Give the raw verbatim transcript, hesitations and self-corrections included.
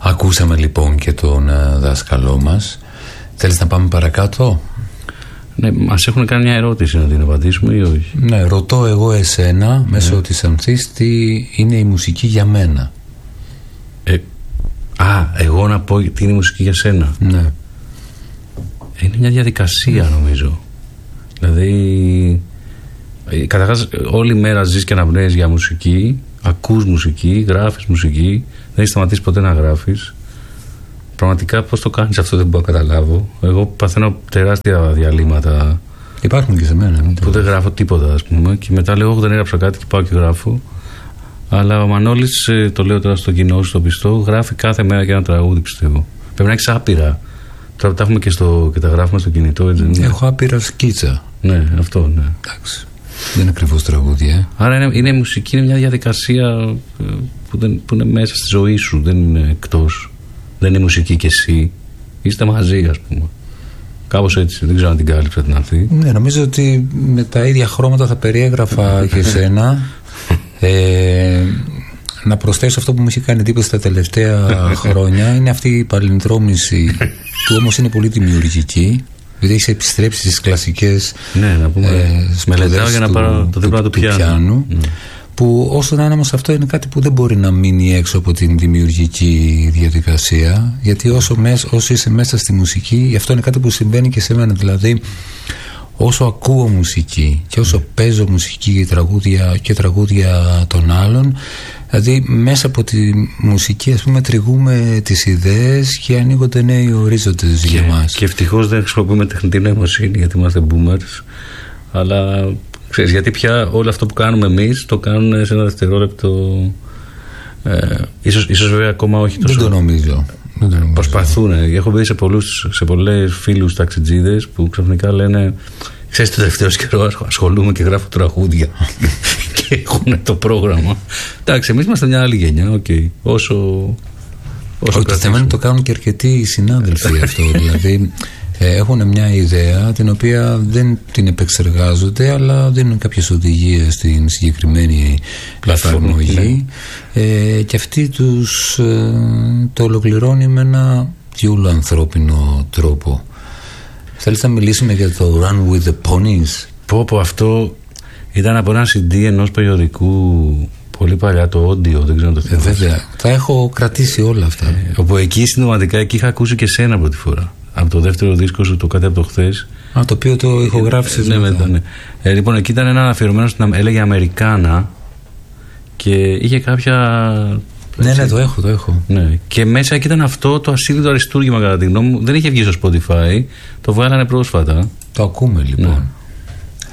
Ακούσαμε λοιπόν και τον uh, δάσκαλό μας. Θέλεις να πάμε παρακάτω? Ναι, μας έχουν κάνει μια ερώτηση, να την απαντήσουμε ή όχι? Ναι, ρωτώ εγώ εσένα, ναι, μέσω της Ανθής, τι είναι η μουσική για μένα. ε, Α, εγώ να πω τι είναι η μουσική για σένα? Ναι. Είναι μια διαδικασία, νομίζω. Δηλαδή, καταρχάς όλη μέρα ζεις και αναπνέεις για μουσική, ακούς μουσική, γράφεις μουσική, δεν έχεις σταματήσει ποτέ να γράφεις. Πραγματικά πώς το κάνεις αυτό δεν μπορώ να καταλάβω. Εγώ παθαίνω τεράστια διαλύματα. Υπάρχουν και σε μένα. Που δεν γράφω τίποτα, ας πούμε, και μετά λέω: δεν έγραψα κάτι και πάω και γράφω. Αλλά ο Μανώλης, το λέω τώρα στο κοινό, στο πιστό, γράφει κάθε μέρα και ένα τραγούδι, πιστεύω. Πρέπει να έχεις άπειρα. Τώρα τα έχουμε και, στο, και τα γράφουμε στο κινητό, έτσι. Έχω άπειρα σκίτσα. Ναι, αυτό, ναι. Εντάξει. Δεν είναι ακριβώς τραγούδι, ε. Άρα είναι, είναι μουσική, είναι μια διαδικασία που, δεν, που είναι μέσα στη ζωή σου, δεν είναι εκτός. Δεν είναι μουσική κι εσύ. Είστε μαζί, ας πούμε. Κάπως έτσι, δεν ξέρω αν την κάλυψα την Ανθή. Ναι, νομίζω ότι με τα ίδια χρώματα θα περιέγραφα και εσένα. ε, να προσθέσω αυτό που μου έχει κάνει εντύπωση τα τελευταία χρόνια. Είναι αυτή η παλινδρόμηση που όμως είναι πολύ δημιουργική. Δηλαδή έχει επιστρέψει στις κλασικές, ναι, να πούμε, ε, μελετάω για να πάρω το δίπλα του, του, του πιάνου, πιάνου ναι. Που όσο να είναι όμως αυτό είναι κάτι που δεν μπορεί να μείνει έξω από την δημιουργική διαδικασία, γιατί όσο, μες, όσο είσαι μέσα στη μουσική, αυτό είναι κάτι που συμβαίνει και σε μένα. Δηλαδή όσο ακούω μουσική και όσο παίζω μουσική και τραγούδια, και τραγούδια των άλλων, δηλαδή μέσα από τη μουσική, ας πούμε, τριγούμε τις ιδέες και ανοίγονται νέοι ορίζοντες για μας. Και ευτυχώς δεν χρησιμοποιούμε τεχνητή νοημοσύνη, γιατί είμαστε boomers. Αλλά ξέρεις, γιατί πια όλο αυτό που κάνουμε εμείς το κάνουν σε ένα δευτερόλεπτο. Ε, ίσως, ίσως βέβαια ακόμα όχι τόσο. Δεν το νομίζω. Προσπαθούν. Έχω δει σε, πολλούς, σε πολλές φίλους ταξιτζίδες που ξαφνικά λένε: ξέρεις, το τελευταίο καιρό ασχολούμαι και γράφω τραγούδια. Και έχουν το πρόγραμμα. Εντάξει, εμείς είμαστε μια άλλη γενιά. Okay. Όσο. όσο Όχι, το θέμα είναι το κάνουν και αρκετοί συνάδελφοι αυτό. Δηλαδή έχουν μια ιδέα την οποία δεν την επεξεργάζονται, αλλά δίνουν κάποιες οδηγίες στην συγκεκριμένη εφαρμογή, ε, και αυτή τους ε, το ολοκληρώνει με ένα διούλο ανθρώπινο τρόπο. Θέλεις να μιλήσουμε για το Run with the Ponies? Πω πω, αυτό ήταν από ένα σι ντι ενός περιοδικού πολύ παλιά, το Audio, δεν ξέρω να το θυμάμαι. Ε, βέβαια, τα έχω κρατήσει όλα αυτά. Ε, όπου εκεί συντοματικά εκεί είχα ακούσει και σένα πρώτη φορά. Από το δεύτερο δίσκο σου, το Κάτι από το Χθες. Α, το οποίο το ηχογράφησες. Ναι, μετά, ναι. Ε, λοιπόν, εκεί ήταν ένα αφιερωμένο στην. Έλεγε Αμερικάνα και είχε κάποια. Ναι, έτσι, ναι, το έχω, το έχω. Ναι. Και μέσα εκεί ήταν αυτό το ασύλληπτο αριστούργημα, κατά τη γνώμη μου. Δεν είχε βγει στο Spotify. Το βγάλανε πρόσφατα. Το ακούμε λοιπόν. Ναι.